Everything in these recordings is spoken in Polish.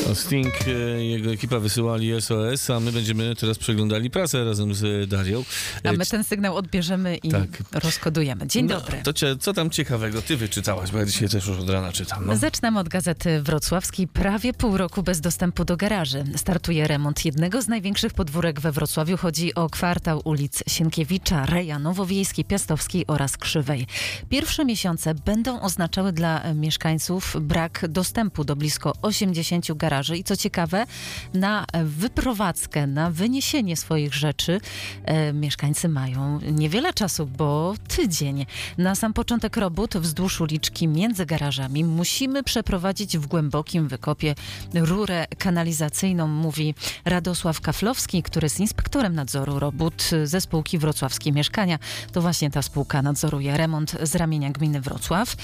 Sting, jego ekipa wysyłali SOS, a my będziemy teraz przeglądali prasę razem z Darią. A my ten sygnał odbierzemy i rozkodujemy. Dzień dobry. To co tam ciekawego ty wyczytałaś, bo ja dzisiaj też już od rana czytam. No. Zaczynamy od Gazety Wrocławskiej. Prawie pół roku bez dostępu do garaży. Startuje remont jednego z największych podwórek we Wrocławiu. Chodzi o kwartał ulic Sienkiewicza, Reja, Nowowiejskiej, Piastowskiej oraz Krzywej. Pierwsze miesiące będą oznaczały dla mieszkańców brak dostępu do blisko 80 garaży. I co ciekawe, na wyprowadzkę, na wyniesienie swoich rzeczy mieszkańcy mają niewiele czasu, bo tydzień. Na sam początek robót wzdłuż uliczki między garażami musimy przeprowadzić w głębokim wykopie rurę kanalizacyjną, mówi Radosław Kaflowski, który jest inspektorem nadzoru robót ze spółki Wrocławskie Mieszkania. To właśnie ta spółka nadzoruje remont z ramienia gminy Wrocław.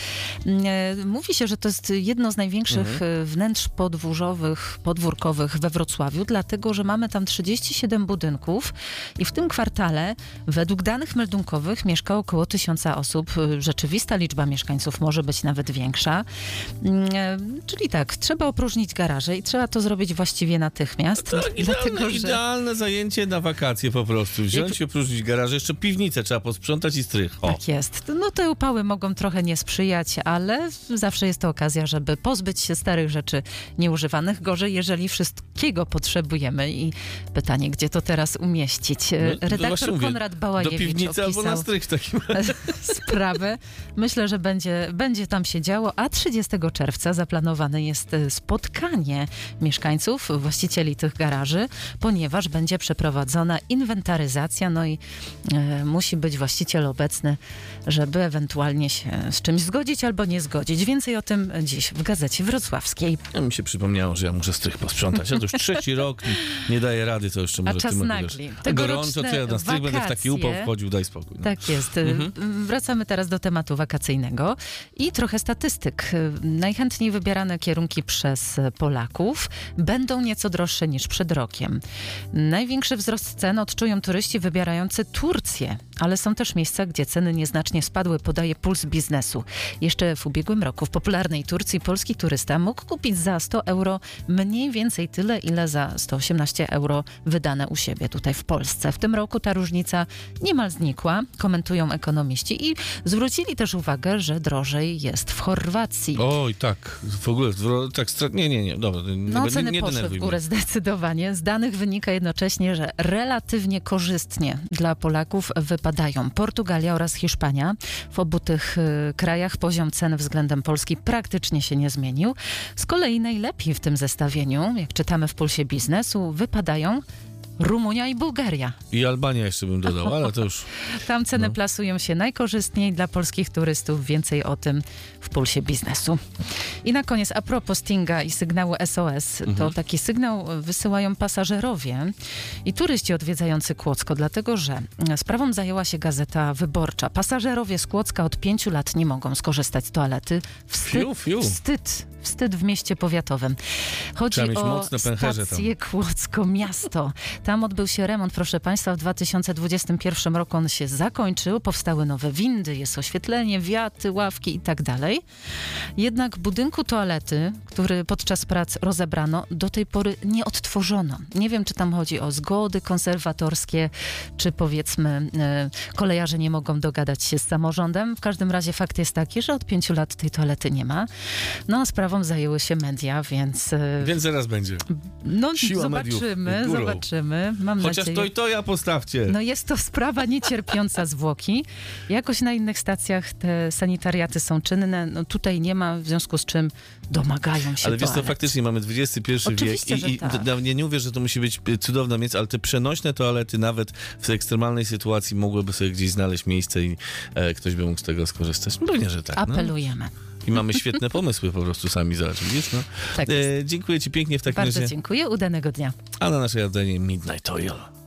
Mówi się, że to jest jedno z największych wnętrz podwórkowych we Wrocławiu, dlatego, że mamy tam 37 budynków i w tym kwartale według danych meldunkowych mieszka około 1000 osób. Rzeczywista liczba mieszkańców może być nawet większa. Czyli tak, trzeba opróżnić garaże i trzeba to zrobić właściwie natychmiast. Idealne zajęcie na wakacje po prostu. Wziąć i opróżnić garaże. Jeszcze piwnicę trzeba posprzątać i strych. Tak jest. No te upały mogą trochę nie sprzyjać, ale zawsze jest to okazja, żeby pozbyć się starych rzeczy nieużywanych. Gorzej, jeżeli wszystkiego potrzebujemy. I pytanie, gdzie to teraz umieścić? Redaktor Konrad Bałajewicz do piwnicy albo na strych w takim sprawę. Myślę, że będzie tam się działo, a 30 czerwca zaplanowane jest spotkanie mieszkańców, właścicieli tych garaży, ponieważ będzie przeprowadzona inwentaryzacja, no i musi być właściciel obecny, żeby ewentualnie się z czymś zgodzić albo nie zgodzić. Więcej o tym dziś w Gazecie Wrocławskiej. Ja mi się przypomniało, że ja muszę strych posprzątać. Ja to już trzeci rok nie daję rady, to jeszcze może a czas ty nagli. Gorąco, to ja na strych będę w taki upał wchodził, daj spokój. No. Tak jest. Wracamy teraz do tematu wakacyjnego i trochę statystyk. Najchętniej wybierane kierunki przez Polaków będą nieco droższe niż przed rokiem. Największy wzrost cen odczują turyści wybierający Turcję, ale są też miejsca, gdzie ceny nieznacznie spadły, podaje Puls Biznesu. Jeszcze w ubiegłym roku w popularnej Turcji polski turysta mógł kupić za 100 euro mniej więcej tyle, ile za 118 euro wydane u siebie tutaj w Polsce. W tym roku ta różnica niemal znikła, komentują ekonomiści i zwrócili też uwagę, że drożej jest w Chorwacji. Oj, tak. W ogóle, tak, nie. Dobra, ceny nie poszły w górę zdecydowanie. Z danych wynika jednocześnie, że relatywnie korzystnie dla Polaków wypadają Portugalia oraz Hiszpania. W obu tych krajach poziom cen względem Polski praktycznie się nie zmienił. Z kolei najlepiej w tym zestawieniu, jak czytamy w Pulsie Biznesu, wypadają Rumunia i Bułgaria. I Albania jeszcze bym dodał, ale to już... Tam ceny plasują się najkorzystniej dla polskich turystów. Więcej o tym w Pulsie Biznesu. I na koniec, a propos Stinga i sygnału SOS, to taki sygnał wysyłają pasażerowie i turyści odwiedzający Kłodzko, dlatego że sprawą zajęła się Gazeta Wyborcza. Pasażerowie z Kłodzka od 5 lat nie mogą skorzystać z toalety. Wstyd w mieście powiatowym. Chodzi o stację Kłodzko Miasto. Tam odbył się remont, proszę Państwa, w 2021 roku on się zakończył, powstały nowe windy, jest oświetlenie, wiaty, ławki i tak dalej. Jednak budynku toalety, który podczas prac rozebrano, do tej pory nie odtworzono. Nie wiem, czy tam chodzi o zgody konserwatorskie, czy powiedzmy kolejarze nie mogą dogadać się z samorządem. W każdym razie fakt jest taki, że od 5 lat tej toalety nie ma. No a sprawą zajęły się media, więc... Więc zaraz będzie. No Siła zobaczymy. Mam Chociaż nadzieję. to ja postawcie. No jest to sprawa niecierpiąca zwłoki. Jakoś na innych stacjach te sanitariaty są czynne. No tutaj nie ma, w związku z czym domagają się Ale wiesz co, toalet. faktycznie mamy XXI wiek i tak. nie mówię, że to musi być cudowne miejsce, ale te przenośne toalety nawet w ekstremalnej sytuacji mogłyby sobie gdzieś znaleźć miejsce i ktoś by mógł z tego skorzystać. No pewnie, że tak. Apelujemy. I mamy świetne pomysły po prostu sami, zobacz, widzisz? No? Tak dziękuję ci pięknie w takim razie. Bardzo dziękuję, udanego dnia. A na naszej antenie Midnight Oil.